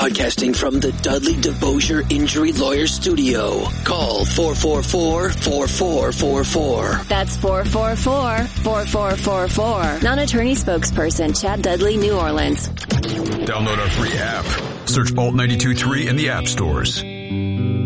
Broadcasting from the Dudley DeBosier Injury Lawyer Studio. Call 444-4444. That's 444-4444. Non-attorney spokesperson Chad Dudley, New Orleans. Download our free app. Search Bolt 92.3 in the app stores.